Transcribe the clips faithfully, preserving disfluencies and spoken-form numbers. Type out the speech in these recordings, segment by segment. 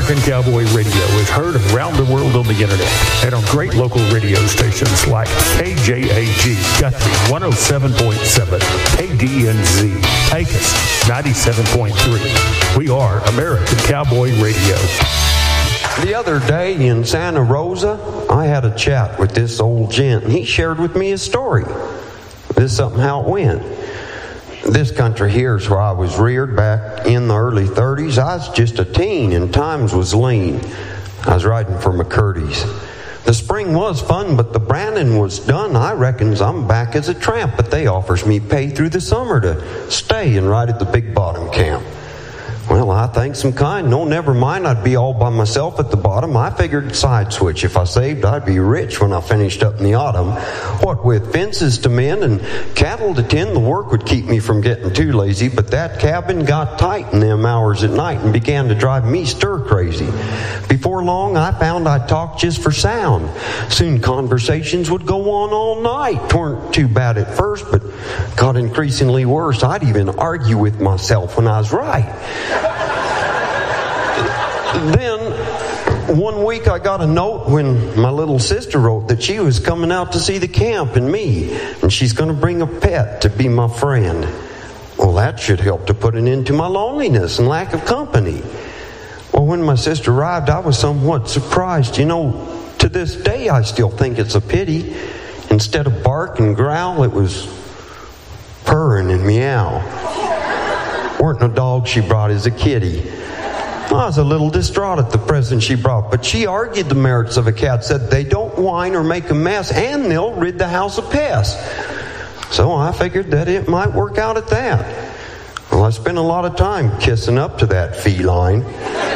American Cowboy Radio is heard around the world on the internet and on great local radio stations like K J A G Guthrie one oh seven point seven, K D N Z Pecos ninety-seven point three. We are American Cowboy Radio. The other day in Santa Rosa, I had a chat with this old gent, and he shared with me his story. This is something how it went. This country here is where I was reared back in the early thirties. I was just a teen and times was lean. I was riding for McCurdy's. The spring was fun, but the branding was done. I reckons I'm back as a tramp, but they offers me pay through the summer to stay and ride at the Big Bottom camp. Well, I thanks him kind. No, never mind, I'd be all by myself at the bottom. I figured side switch. If I saved, I'd be rich when I finished up in the autumn. What with fences to mend and cattle to tend, the work would keep me from getting too lazy. But that cabin got tight in them hours at night and began to drive me stir crazy. Before long, I found I'd talk just for sound. Soon conversations would go on all night. 'Tweren't too bad at first, but got increasingly worse. I'd even argue with myself when I was right. Then, one week I got a note when my little sister wrote that she was coming out to see the camp and me, and she's going to bring a pet to be my friend. Well, that should help to put an end to my loneliness and lack of company. Well, when my sister arrived, I was somewhat surprised. You know, to this day I still think it's a pity. Instead of bark and growl, it was purring and meow. Weren't no dog she brought as a kitty. I was a little distraught at the present she brought, but she argued the merits of a cat, said they don't whine or make a mess, and they'll rid the house of pests. So I figured that it might work out at that. Well, I spent a lot of time kissing up to that feline.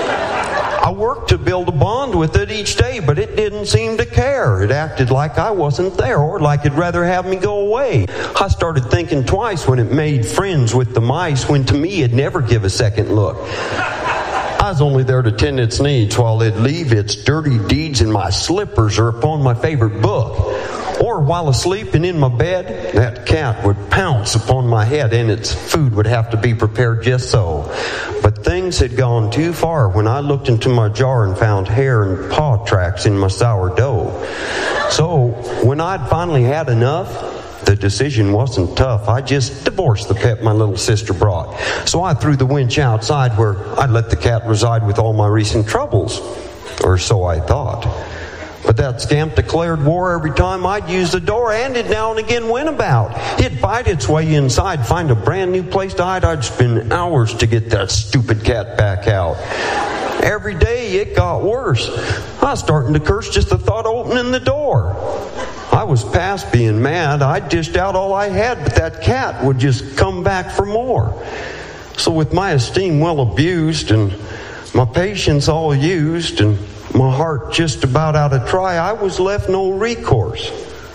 I worked to build a bond with it each day, but it didn't seem to care. It acted like I wasn't there, or like it'd rather have me go away. I started thinking twice when it made friends with the mice, when to me it'd never give a second look. I was only there to tend its needs while it'd leave its dirty deeds in my slippers or upon my favorite book. Or while asleep and in my bed, that cat would pounce upon my head and its food would have to be prepared just so. But things had gone too far when I looked into my jar and found hair and paw tracks in my sourdough. So when I'd finally had enough, the decision wasn't tough. I just divorced the pet my little sister brought. So I threw the winch outside where I'd let the cat reside with all my recent troubles. Or so I thought. But that scamp declared war every time I'd use the door, and it now and again went about. It'd fight its way inside, find a brand new place to hide. I'd spend hours to get that stupid cat back out. Every day it got worse. I was starting to curse just the thought of opening the door. I was past being mad. I dished out all I had, but that cat would just come back for more. So with my esteem well abused and my patience all used and my heart just about out of try, I was left no recourse.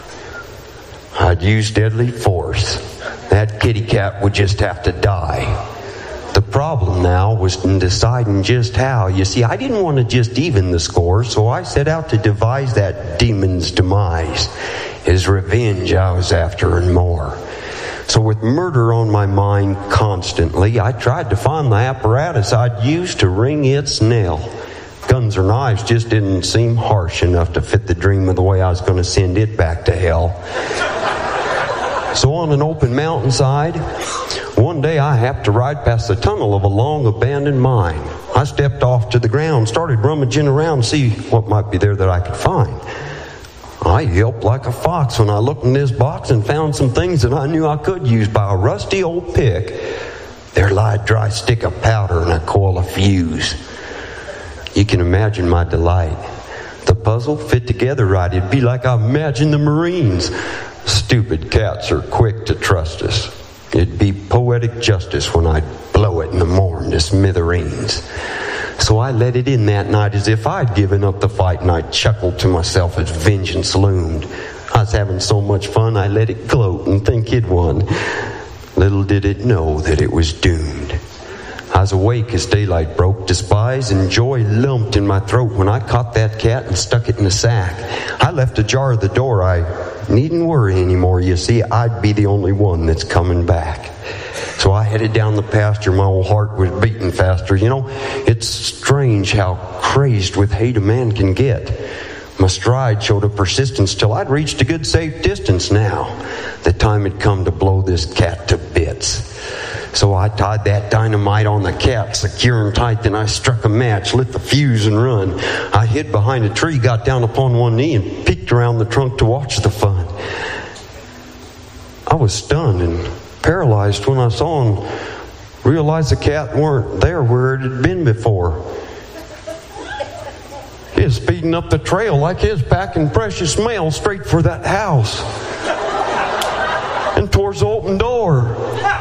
I'd use deadly force. That kitty cat would just have to die. The problem now was in deciding just how. You see, I didn't want to just even the score, so I set out to devise that demon's demise. His revenge I was after and more. So with murder on my mind constantly, I tried to find the apparatus I'd use to ring its knell. Guns or knives just didn't seem harsh enough to fit the dream of the way I was going to send it back to hell. So on an open mountainside, one day I happened to ride past the tunnel of a long abandoned mine. I stepped off to the ground, started rummaging around to see what might be there that I could find. I yelped like a fox when I looked in this box and found some things that I knew I could use by a rusty old pick. There lay a dry stick of powder and a coil of fuse. You can imagine my delight. The puzzle fit together right. It'd be like I imagined the Marines. Stupid cats are quick to trust us. It'd be poetic justice when I'd blow it in the morning to smithereens. So I let it in that night as if I'd given up the fight, and I chuckled to myself as vengeance loomed. I was having so much fun I let it gloat and think it won. Little did it know that it was doomed. I was awake as daylight broke, despise and joy lumped in my throat when I caught that cat and stuck it in a sack. I left ajar the door. I needn't worry anymore. You see, I'd be the only one that's coming back. So I headed down the pasture. My old heart was beating faster. You know, it's strange how crazed with hate a man can get. My stride showed a persistence till I'd reached a good safe distance now. The time had come to blow this cat to bits. So I tied that dynamite on the cat, secure and tight, then I struck a match, lit the fuse and run. I hid behind a tree, got down upon one knee and peeked around the trunk to watch the fun. I was stunned and paralyzed when I saw and realized the cat weren't there where it had been before. He was speeding up the trail like he was packing precious mail straight for that house and towards the open door.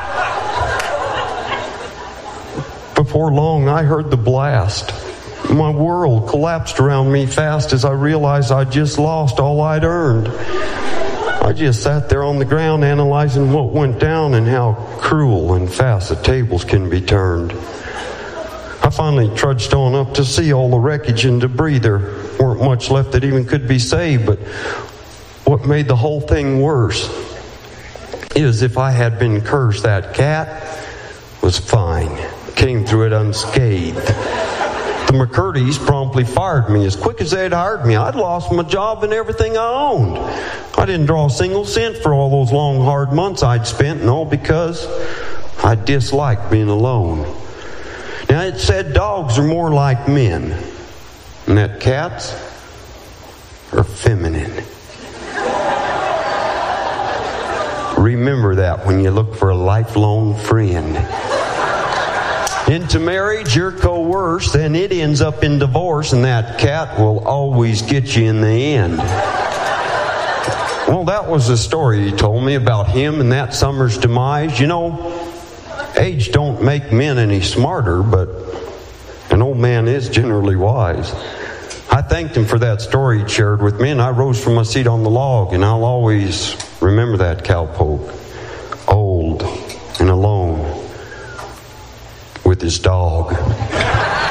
Before long, I heard the blast. My world collapsed around me fast as I realized I'd just lost all I'd earned. I just sat there on the ground analyzing what went down and how cruel and fast the tables can be turned. I finally trudged on up to see all the wreckage and debris. There weren't much left that even could be saved, but what made the whole thing worse is if I had been cursed, that cat was fine. Came through it unscathed. The McCurdy's promptly fired me. As quick as they'd hired me, I'd lost my job and everything I owned. I didn't draw a single cent for all those long, hard months I'd spent, and all because I disliked being alone. Now, it said dogs are more like men, and that cats are feminine. Remember that when you look for a lifelong friend. Into marriage, you're coerced, then it ends up in divorce, and that cat will always get you in the end. Well, that was the story he told me about him and that summer's demise. You know, age don't make men any smarter, but an old man is generally wise. I thanked him for that story he shared with me, and I rose from my seat on the log, and I'll always remember that cowpoke, old and alone with his dog.